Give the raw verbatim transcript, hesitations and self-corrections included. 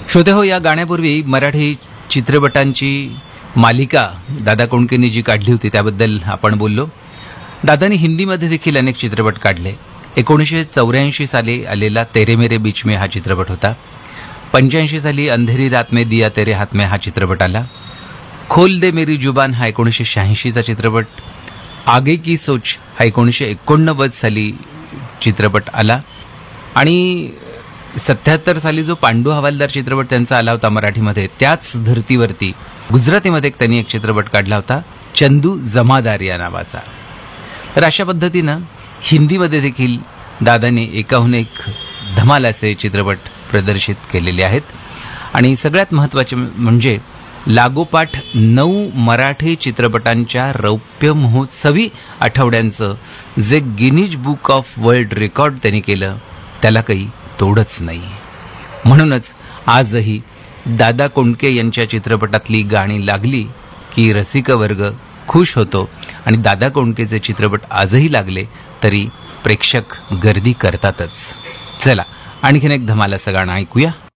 श्रोते हो, या गाण्यापूर्वी मराठी चित्रपटांची मालिका दादा कोंडकेंनी जी काढली होती त्याबद्दल आपण बोललो. दादानी हिंदीमध्ये देखील अनेक चित्रपट काढले. एकोणीसशे चौऱ्याऐंशी साली आलेला तेरे मेरे बीच में हा चित्रपट होता. पंच्याऐंशी साली अंधेरी रात में दिया तेरे हाथ में हा चित्रपट आला. खोल दे मेरी जुबान हा एकोणीसशे शहाऐंशीचा चित्रपट. आगे की सोच हा एकोणीसशे एकोणनव्वद साली चित्रपट आला. आणि सत्याहत्तर साली जो पांडू हवालदार चित्रपट त्यांचा आला होता मराठीमध्ये, त्याच धर्तीवरती गुजरातीमध्ये एक त्यांनी एक चित्रपट काढला होता, चंदू जमादार या नावाचा. तर अशा पद्धतीनं हिंदीमध्ये देखील दादाने एकाहून एक धमाल असे चित्रपट प्रदर्शित केलेले आहेत. आणि सगळ्यात महत्त्वाचे म्हणजे लागोपाठ नऊ मराठी चित्रपटांच्या रौप्य महोत्सवी आठवड्यांचं जे Guinness book of world record त्यांनी केलं त्याला काही तोडच नाही. म्हणूनच आजही दादा कोंडके यांच्या चित्रपटातली गाणी लागली की रसिक वर्ग खुश होतो. आणि दादा कोंडकेचे चित्रपट आजही लागले तरी प्रेक्षक गर्दी करतातच. चला आणखीन एक धमाल असं गाणं ऐकूया.